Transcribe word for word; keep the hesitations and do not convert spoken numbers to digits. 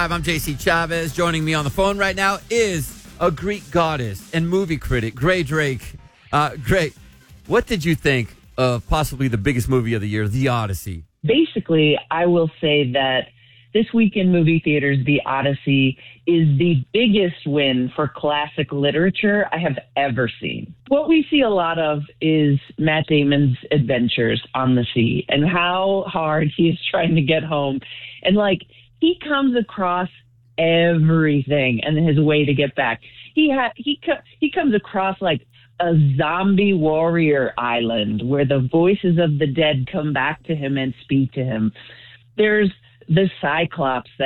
I'm J C Chavez. Joining me on the phone right now is a Greek goddess and movie critic, Gray Drake. Uh, Gray, what did you think of possibly the biggest movie of the year, The Odyssey? Basically, I will say that this week in movie theaters, The Odyssey is the biggest win for classic literature I have ever seen. What we see a lot of is Matt Damon's adventures on the sea and how hard he is trying to get home. And, like, he comes across everything and his way to get back. He ha- he co- he comes across like a zombie warrior island where the voices of the dead come back to him and speak to him. There's the Cyclops that